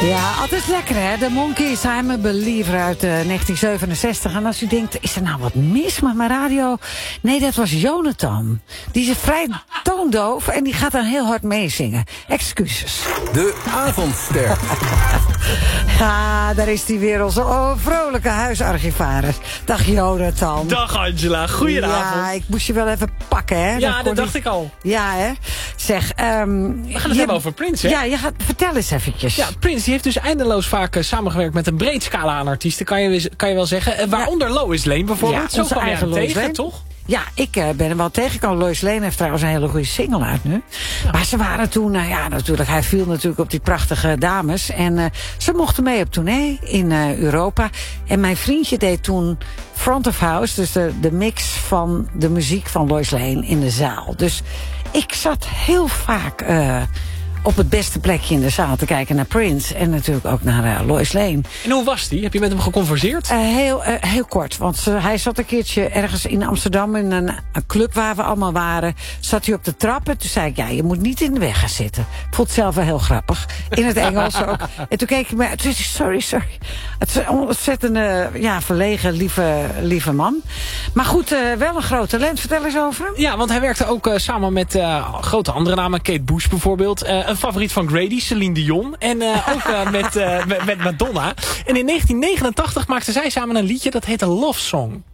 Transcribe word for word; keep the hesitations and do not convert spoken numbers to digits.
Ja, altijd lekker hè. De Monkees, I'm a Believer uit uh, negentien zevenenzestig. En als u denkt, is er nou wat mis met mijn radio? Nee, dat was Jonathan. Die is vrij toondoof en die gaat dan heel hard meezingen. Excuses. De avondster. Ja, daar is die weer onze oh, vrolijke huisarchivaris. Dag Jonathan. Dag Angela, goedenavond. Ja, ik moest je wel even pakken hè. Ja, dat, dat dacht die... ik al. Ja hè. Zeg, um, we gaan het je... hebben over Prince, hè? Ja, je gaat... vertel eens eventjes. Ja, Prince die heeft dus eindeloos vaak uh, samengewerkt met een breed scala aan artiesten, kan je, kan je wel zeggen. Uh, waaronder ja. Lois Lane bijvoorbeeld. Ja, zo kwam je hem tegen, Lane. toch? Ja, ik uh, ben hem wel tegengekomen. Lois Lane heeft trouwens een hele goede single uit nu. Ja. Maar ze waren toen, nou uh, ja, natuurlijk, hij viel natuurlijk op die prachtige dames. En uh, ze mochten mee op tournee in uh, Europa. En mijn vriendje deed toen front of house, dus de, de mix van de muziek van Lois Lane in de zaal. Dus ik zat heel vaak uh, op het beste plekje in de zaal te kijken naar Prince. En natuurlijk ook naar uh, Lois Lane. En hoe was die? Heb je met hem geconverseerd? Uh, heel, uh, heel kort. Want uh, hij zat een keertje ergens in Amsterdam in een, een club waar we allemaal waren. Zat hij op de trap en toen zei ik, ja, je moet niet in de weg gaan zitten. Ik vond het zelf wel heel grappig. In het Engels ook. En toen keek ik me, toen zei hij, sorry, sorry. Het is een ontzettende, ja, verlegen, lieve, lieve man. Maar goed, uh, wel een groot talent. Vertel eens over hem. Ja, want hij werkte ook uh, samen met uh, grote andere namen. Kate Bush bijvoorbeeld. Uh, een favoriet van Grady, Celine Dion. En uh, ook uh, met, uh, met Madonna. En in negentien negenentachtig maakten zij samen een liedje dat heette Love Song.